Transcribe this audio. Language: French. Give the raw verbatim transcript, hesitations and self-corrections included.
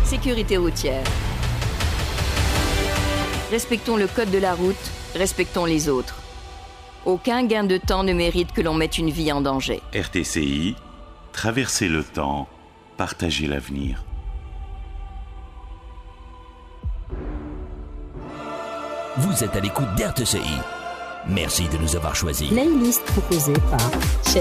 Sécurité routière. Respectons le code de la route, respectons les autres. Aucun gain de temps ne mérite que l'on mette une vie en danger. R T C I, traverser le temps, partager l'avenir. Vous êtes à l'écoute d'R T C I. Merci de nous avoir choisis. Playlist proposée par